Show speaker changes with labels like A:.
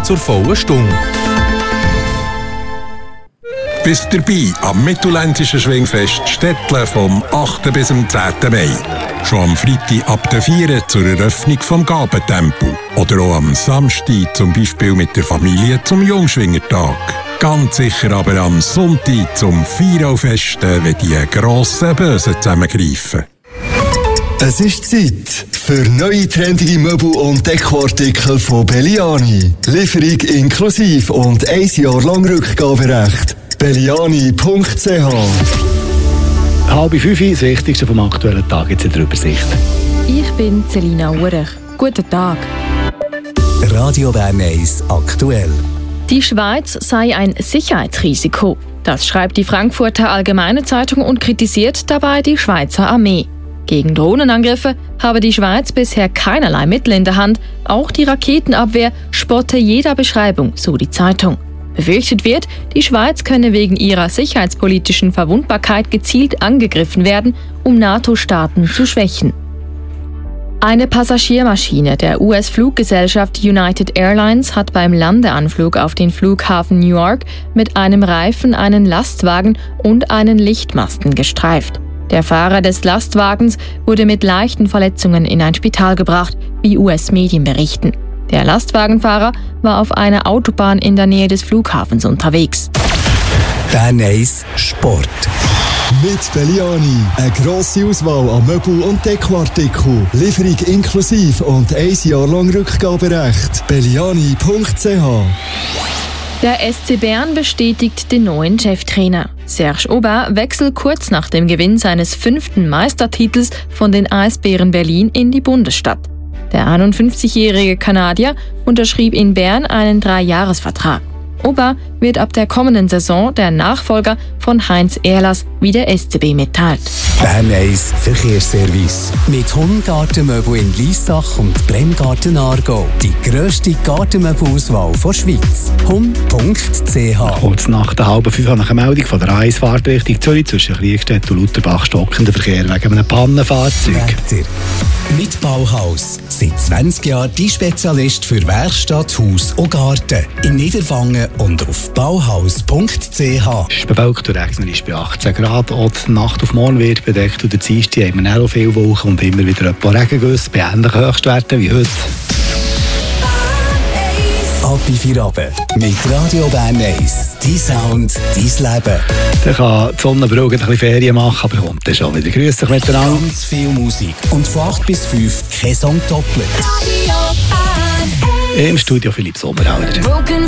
A: zur vollen Stunde.
B: Bist dabei am Mittelländischen Schwingfest Stettle vom 8. bis zum 10. Mai. Schon am Freitag ab der 4 zur Eröffnung vom Gabentempel. Oder auch am Samstag zum Beispiel mit der Familie zum Jungschwingertag. Ganz sicher aber am Sonntag zum Feierfesten, wenn die grossen Bösen zusammengreifen.
C: Es ist Zeit für neue trendige Möbel und Dekoartikel von Belliani. Lieferung inklusive und 1 Jahr lang Rückgaberecht. Belliani.ch
D: 4:30, das Wichtigste vom aktuellen Tag jetzt in der Übersicht.
E: Ich bin Selina Urech. Guten Tag.
F: Radio Bern 1 aktuell.
E: Die Schweiz sei ein Sicherheitsrisiko. Das schreibt die Frankfurter Allgemeine Zeitung und kritisiert dabei die Schweizer Armee. Gegen Drohnenangriffe habe die Schweiz bisher keinerlei Mittel in der Hand. Auch die Raketenabwehr spotte jeder Beschreibung, so die Zeitung. Befürchtet wird, die Schweiz könne wegen ihrer sicherheitspolitischen Verwundbarkeit gezielt angegriffen werden, um NATO-Staaten zu schwächen. Eine Passagiermaschine der US-Fluggesellschaft United Airlines hat beim Landeanflug auf den Flughafen Newark mit einem Reifen einen Lastwagen und einen Lichtmasten gestreift. Der Fahrer des Lastwagens wurde mit leichten Verletzungen in ein Spital gebracht, wie US-Medien berichten. Der Lastwagenfahrer war auf einer Autobahn in der Nähe des Flughafens unterwegs.
F: Bern 1 Sport.
C: Mit Belliani. Eine grosse Auswahl an Möbel- und Dekoartikeln. Lieferung inklusive und 1 Jahr lang Rückgaberecht. Belliani.ch.
E: Der SC Bern bestätigt den neuen Cheftrainer. Serge Aubin wechselt kurz nach dem Gewinn seines 5. Meistertitels von den Eisbären Berlin in die Bundesstadt. Der 51-jährige Kanadier unterschrieb in Bern einen 3-Jahres-Vertrag. Aubin wird ab der kommenden Saison der Nachfolger von Heinz Ehrlas, wie der SCB mitteilt.
F: Bern 1 Verkehrsservice. Mit Hund-Gartenmöbel in Liessach und Bremgarten Aargau. Die grösste Gartenmöbelauswahl der Schweiz. Hund.ch.
D: Kurz nach der 4:30 nach einer Meldung von der A1-Fahrt Richtung Zürich zwischen Kriegstedt und Lauterbach stockender Verkehr wegen einem Pannenfahrzeug.
F: Wetter. Mit Bauhaus. Seit 20 Jahren die Spezialist für Werkstatt, Haus und Garten. In Niederwangen und auf bauhaus.ch.
D: Es ist bewölkt und regnerisch bei 18 Grad. Auch die Nacht auf morgen wird bedeckt und der Dienstag haben wir auch viele Wolken und immer wieder ein paar Regengüsse bei ähnlichen Höchstwerten wie heute.
F: Ab in Feierabend mit Radio Bern 1. Dein Sound, dein Leben.
D: Dann kann die Sonne ein bisschen Ferien machen, aber kommt dann schon wieder. Grüß dich miteinander.
F: Ganz viel Musik und von 8 bis 5 kein Song doppelt.
D: Im Studio Philipp Sommerauer.